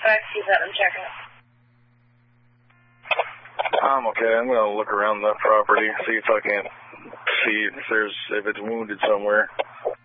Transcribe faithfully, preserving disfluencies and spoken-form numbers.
five two seven, check it. I'm okay. I'm going to look around the property, see if I can see if there's, if it's wounded somewhere.